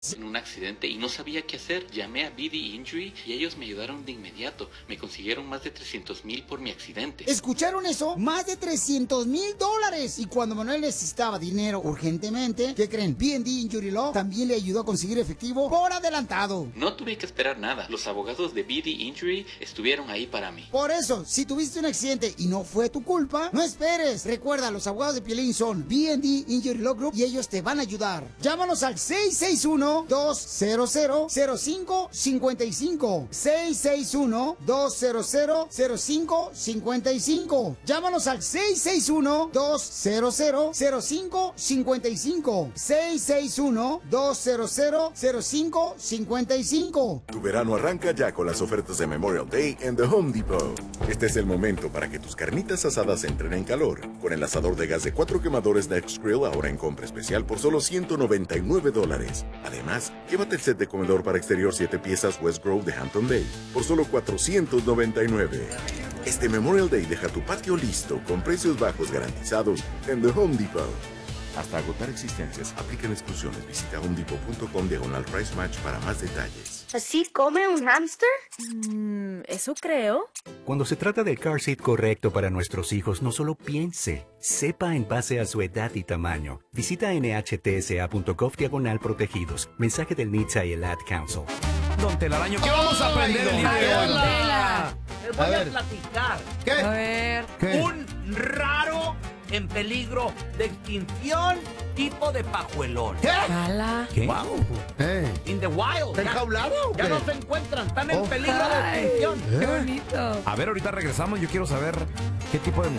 en un accidente y no sabía qué hacer. Llamé a BD Injury y ellos me ayudaron de inmediato. Me consiguieron más de $300,000 por mi accidente. ¿Escucharon eso? Más de $300,000. Y cuando Manuel necesitaba dinero urgentemente, ¿qué creen? BD Injury Law también le ayudó a conseguir efectivo por adelantado. No tuve que esperar nada. Los abogados de BD Injury estuvieron ahí para mí. Por eso, si tuviste un accidente y no fue tu culpa, no esperes. Recuerda, los abogados de Piolín son BD Injury Law Group y ellos te van a ayudar. Llámanos al 661-200-0555. 661-200-0555. Llámanos al 661-200-0555. 661-200-0555. Tu verano arranca ya con las ofertas de Memorial Day en The Home Depot. Este es el momento para que tus carnitas asadas entren en calor. Con el asador de gas de 4 quemadores Next Grill ahora en compra especial por solo $199. Además, llévate el set de comedor para exterior 7 piezas West Grove de Hampton Bay por solo $499. Este Memorial Day deja tu patio listo con precios bajos garantizados en The Home Depot. Hasta agotar existencias. Aplican exclusiones. Visita homedepot.com/price match para más detalles. ¿Así come un hámster? Eso creo. Cuando se trata del car seat correcto para nuestros hijos, no solo piense, sepa en base a su edad y tamaño. Visita nhtsa.gov/protegidos. Mensaje del NHTSA y el Ad Council. Don Telaraño, ¿qué vamos a aprender el día de hoy? Les voy a platicar. ¿Qué? A ver. ¿Qué? Un raro en peligro de extinción tipo de pajuelón. ¿Qué? Ala. ¿Qué? Wow. In the wild. ¿Está enjaulado o Ya qué? no se encuentran, están en peligro de Ay, extinción. qué bonito. A ver, ahorita regresamos. Yo quiero saber qué tipo de mujer